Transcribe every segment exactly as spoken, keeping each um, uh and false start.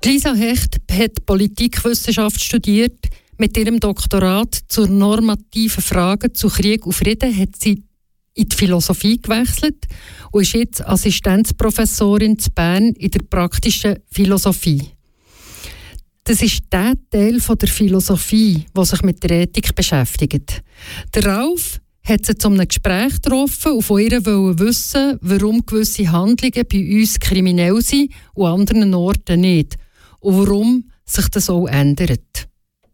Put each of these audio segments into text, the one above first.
Lisa Hecht hat Politikwissenschaft studiert. Mit ihrem Doktorat zur normativen Fragen zu Krieg und Frieden hat sie in die Philosophie gewechselt und ist jetzt Assistenzprofessorin in Bern in der praktischen Philosophie. Das ist der Teil der Philosophie, der sich mit der Ethik beschäftigt. Der Ralf hat sie zu einem Gespräch getroffen und von ihr wollte wissen, warum gewisse Handlungen bei uns kriminell sind und an anderen Orten nicht. Und warum sich das auch ändert.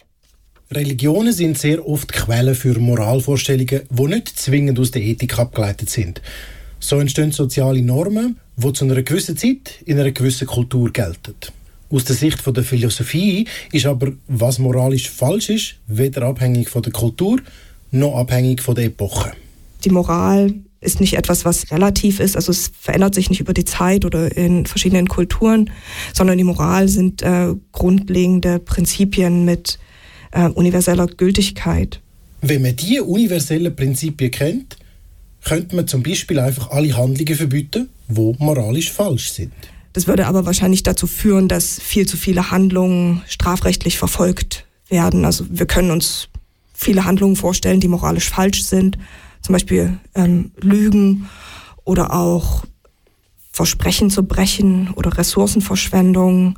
Religionen sind sehr oft Quellen für Moralvorstellungen, die nicht zwingend aus der Ethik abgeleitet sind. So entstehen soziale Normen, die zu einer gewissen Zeit in einer gewissen Kultur gelten. Aus der Sicht der Philosophie ist aber, was moralisch falsch ist, weder abhängig von der Kultur noch abhängig von der Epoche. Die Moral ist nicht etwas, was relativ ist, also es verändert sich nicht über die Zeit oder in verschiedenen Kulturen, sondern die Moral sind äh, grundlegende Prinzipien mit äh, universeller Gültigkeit. Wenn man diese universellen Prinzipien kennt, könnte man zum Beispiel einfach alle Handlungen verbieten, die moralisch falsch sind. Das würde aber wahrscheinlich dazu führen, dass viel zu viele Handlungen strafrechtlich verfolgt werden. Also wir können uns viele Handlungen vorstellen, die moralisch falsch sind. Zum Beispiel ähm, Lügen oder auch Versprechen zu brechen oder Ressourcenverschwendung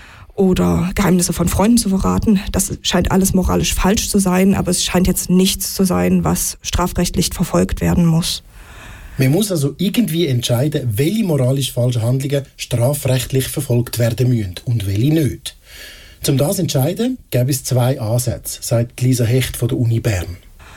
oder Geheimnisse von Freunden zu verraten. Das scheint alles moralisch falsch zu sein, aber es scheint jetzt nichts zu sein, was strafrechtlich verfolgt werden muss. Man muss also irgendwie entscheiden, welche moralisch falschen Handlungen strafrechtlich verfolgt werden müssen und welche nicht. Um das zu entscheiden, gäbe es zwei Ansätze, sagt Lisa Hecht von der Uni Bern.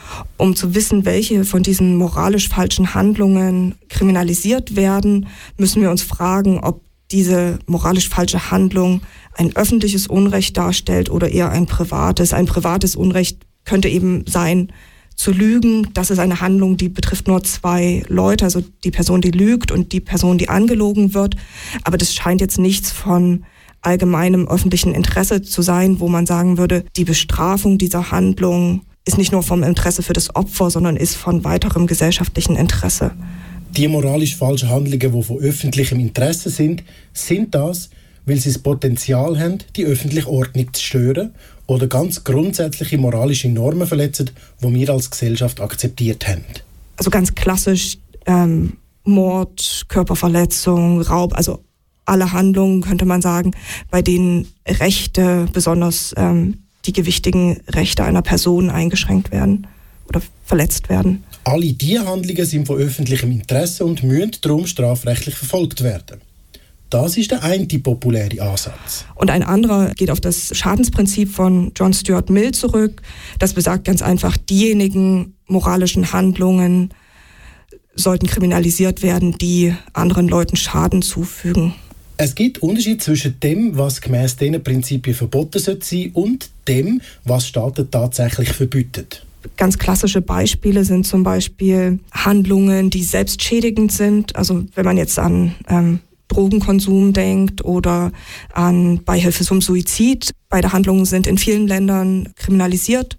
Um zu wissen, welche von diesen moralisch falschen Handlungen kriminalisiert werden, müssen wir uns fragen, ob diese moralisch falsche Handlung ein öffentliches Unrecht darstellt oder eher ein privates. Ein privates Unrecht könnte eben sein, zu lügen. Das ist eine Handlung, die betrifft nur zwei Leute, also die Person, die lügt und die Person, die angelogen wird. Aber das scheint jetzt nichts von allgemeinem öffentlichen Interesse zu sein, wo man sagen würde, die Bestrafung dieser Handlung ist nicht nur vom Interesse für das Opfer, sondern ist von weiterem gesellschaftlichen Interesse. Die moralisch falschen Handlungen, die von öffentlichem Interesse sind, sind das, weil sie das Potenzial haben, die öffentliche Ordnung zu stören oder ganz grundsätzliche moralische Normen verletzen, die wir als Gesellschaft akzeptiert haben. Also ganz klassisch ähm, Mord, Körperverletzung, Raub, also alle Handlungen, könnte man sagen, bei denen Rechte, besonders ähm, die gewichtigen Rechte einer Person eingeschränkt werden oder verletzt werden. Alle diese Handlungen sind von öffentlichem Interesse und müssen darum strafrechtlich verfolgt werden. Das ist der eine populäre Ansatz. Und ein anderer geht auf das Schadensprinzip von John Stuart Mill zurück. Das besagt ganz einfach, diejenigen moralischen Handlungen sollten kriminalisiert werden, die anderen Leuten Schaden zufügen. Es gibt Unterschiede zwischen dem, was gemäss diesen Prinzipien verboten sein sollte, und dem, was Staaten tatsächlich verbieten. Ganz klassische Beispiele sind zum Beispiel Handlungen, die selbstschädigend sind. Also wenn man jetzt an ähm, Drogenkonsum denkt oder an Beihilfe zum Suizid. Beide Handlungen sind in vielen Ländern kriminalisiert.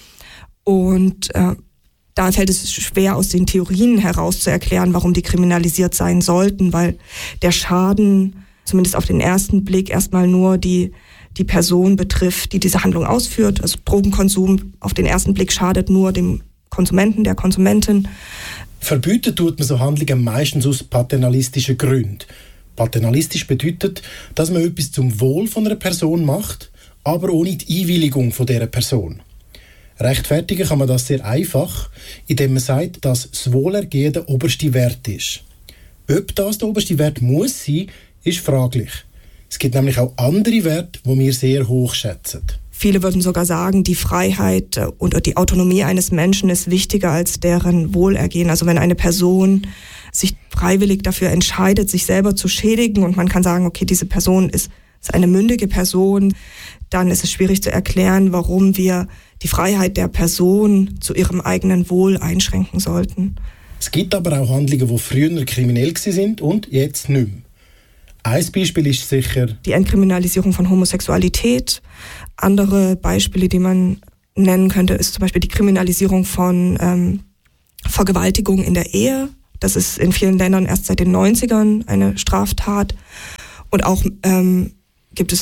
Und äh, da fällt es schwer, aus den Theorien heraus zu erklären, warum die kriminalisiert sein sollten, weil der Schaden zumindest auf den ersten Blick erstmal nur die, die Person betrifft, die diese Handlung ausführt. Also Drogenkonsum auf den ersten Blick schadet nur dem Konsumenten, der Konsumentin. Verbieten tut man so Handlungen meistens aus paternalistischen Gründen. Paternalistisch bedeutet, dass man etwas zum Wohl von einer Person macht, aber ohne die Einwilligung von dieser Person. Rechtfertigen kann man das sehr einfach, indem man sagt, dass das Wohlergehen der oberste Wert ist. Ob das der oberste Wert muss sein, ist fraglich. Es gibt nämlich auch andere Werte, die wir sehr hoch schätzen. Viele würden sogar sagen, die Freiheit und die Autonomie eines Menschen ist wichtiger als deren Wohlergehen. Also wenn eine Person sich freiwillig dafür entscheidet, sich selber zu schädigen und man kann sagen, okay, diese Person ist, ist eine mündige Person, dann ist es schwierig zu erklären, warum wir die Freiheit der Person zu ihrem eigenen Wohl einschränken sollten. Es gibt aber auch Handlungen, die früher kriminell waren und jetzt nicht mehr. Ein Beispiel ist sicher die Entkriminalisierung von Homosexualität. Andere Beispiele, die man nennen könnte, ist zum Beispiel die Kriminalisierung von ähm, Vergewaltigung in der Ehe. Das ist in vielen Ländern erst seit den neunzigern eine Straftat. Und auch ähm, gibt es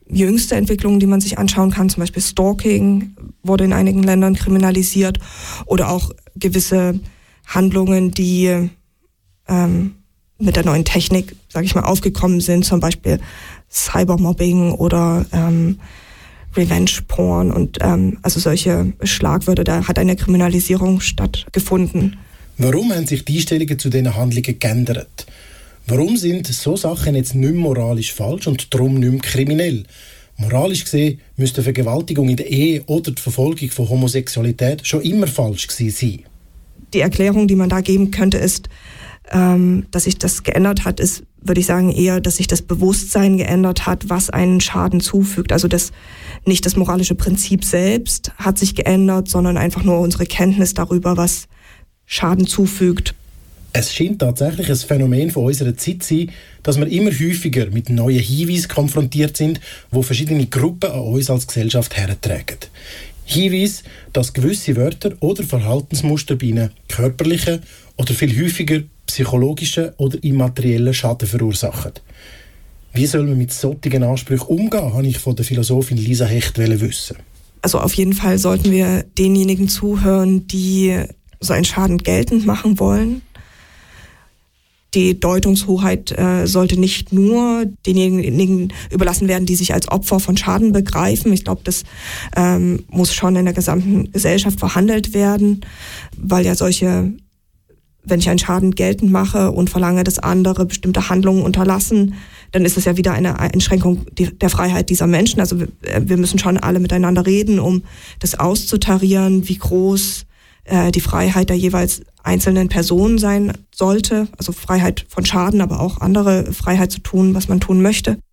jüngste Entwicklungen, die man sich anschauen kann, zum Beispiel Stalking wurde in einigen Ländern kriminalisiert oder auch gewisse Handlungen, die ähm, mit der neuen Technik, sage ich mal, aufgekommen sind, zum Beispiel Cybermobbing oder ähm, Revenge-Porn und ähm, also solche Schlagwörter, da hat eine Kriminalisierung stattgefunden. Warum haben sich die Einstellungen zu diesen Handlungen geändert? Warum sind so Sachen jetzt nicht mehr moralisch falsch und darum nicht mehr kriminell? Moralisch gesehen müsste Vergewaltigung in der Ehe oder die Verfolgung von Homosexualität schon immer falsch gewesen sein. Die Erklärung, die man da geben könnte, ist, ähm, dass sich das geändert hat, ist, würde ich sagen, eher, dass sich das Bewusstsein geändert hat, was einen Schaden zufügt. Also das, nicht das moralische Prinzip selbst hat sich geändert, sondern einfach nur unsere Kenntnis darüber, was Schaden zufügt. Es scheint tatsächlich ein Phänomen von unserer Zeit zu sein, dass wir immer häufiger mit neuen Hinweisen konfrontiert sind, wo verschiedene Gruppen an uns als Gesellschaft hertragen. Hinweise, dass gewisse Wörter oder Verhaltensmuster bei ihnen körperlichen oder viel häufiger psychologischen oder immateriellen Schaden verursachen. Wie soll man mit solchen Ansprüchen umgehen, habe ich von der Philosophin Lisa Hecht wissen. Also auf jeden Fall sollten wir denjenigen zuhören, die so einen Schaden geltend machen wollen. Die Deutungshoheit äh, sollte nicht nur denjenigen überlassen werden, die sich als Opfer von Schaden begreifen. Ich glaube, das ähm, muss schon in der gesamten Gesellschaft verhandelt werden, weil ja solche, wenn ich einen Schaden geltend mache und verlange, dass andere bestimmte Handlungen unterlassen, dann ist es ja wieder eine Einschränkung der Freiheit dieser Menschen. Also wir, wir müssen schon alle miteinander reden, um das auszutarieren, wie groß äh, die Freiheit der jeweils einzelnen Personen sein sollte, also Freiheit von Schaden, aber auch andere Freiheit zu tun, was man tun möchte.